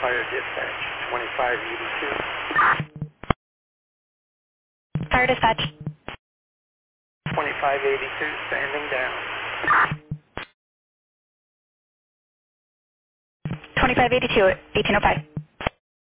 Fire Dispatch, 2582. Fire dispatch. 2582, standing down. 2582, 1805.